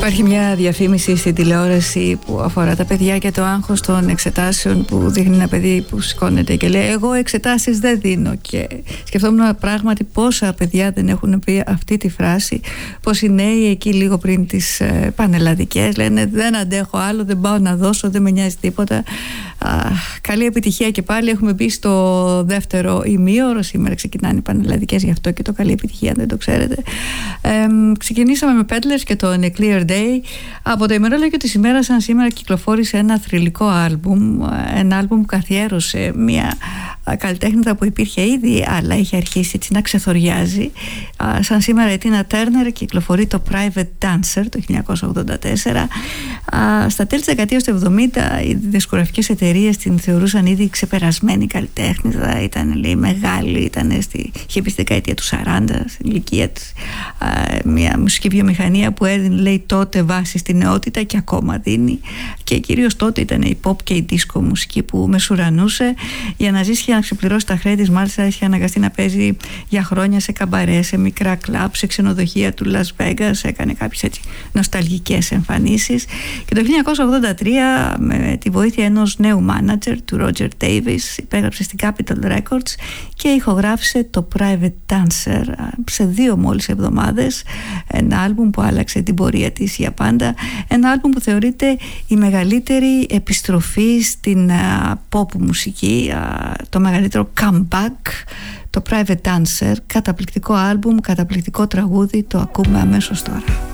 Υπάρχει μια διαφήμιση στην τηλεόραση που αφορά τα παιδιά και το άγχος των εξετάσεων, που δείχνει ένα παιδί που σηκώνεται και λέει «Εγώ εξετάσεις δεν δίνω». Και σκεφτόμουν πράγματι πόσα παιδιά δεν έχουν πει αυτή τη φράση, πως οι νέοι εκεί λίγο πριν τις πανελλαδικές λένε «Δεν αντέχω άλλο, δεν πάω να δώσω, δεν με νοιάζει τίποτα». Καλή επιτυχία και πάλι. Έχουμε μπει στο δεύτερο ημίωρο. Σήμερα ξεκινάνε οι πανελλαδικές, γι' αυτό και το καλή επιτυχία, αν δεν το ξέρετε. Ξεκινήσαμε με Peddlers και το A Clear Day. Από το ημερόλογιο της ημέρας, σαν σήμερα, κυκλοφόρησε ένα θρυλικό άλμπουμ. Ένα άλμπουμ που καθιέρωσε μια καλλιτέχνητα που υπήρχε ήδη, αλλά είχε αρχίσει έτσι να ξεθοριάζει. Σαν σήμερα η Τίνα Τέρνερ κυκλοφορεί το Private Dancer το 1984. Στα τέλη της δεκαετίας του 70 οι δισκογραφικές εταιρείες την θεωρούσαν ήδη ξεπερασμένη καλλιτέχνητα. Ήταν, λέει, μεγάλη, είχε πει στη δεκαετία του 40, στην ηλικία της, μια μουσική βιομηχανία που έδινε, λέει, τότε βάση στη νεότητα και ακόμα δίνει, και κυρίως τότε ήταν η pop και η disco μουσική που μεσουρανούσε. Για να ζήσει και να ξεπληρώσει τα χρέη της, μάλιστα είχε αναγκαστεί να παίζει για χρόνια σε καμπαρέ, σε μικρά κλαμπ, σε ξενοδοχεία του Las Vegas, έκανε κάποιες έτσι νοσταλγικές εμφανίσεις. Και το 1983, με τη βοήθεια ενός νέου μάνατζερ, του Roger Davis, υπέγραψε στην Capitol Records και ηχογράφησε το Private Dancer σε 2 μόλις εβδομάδες. Ένα άλμπουμ που άλλαξε την πορεία της για πάντα. Ένα άλμπουμ που θεωρείται η μεγαλύτερη επιστροφή στην pop μουσική, το μεγαλύτερο comeback. Το Private Dancer, καταπληκτικό άλμπουμ, καταπληκτικό τραγούδι, το ακούμε αμέσως τώρα.